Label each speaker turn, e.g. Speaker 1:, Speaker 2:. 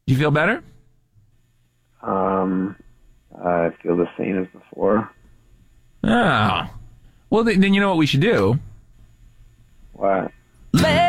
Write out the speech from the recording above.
Speaker 1: Do you feel better?
Speaker 2: I feel the same as before.
Speaker 1: Oh. Well, then you know what we should do?
Speaker 2: What?
Speaker 3: Let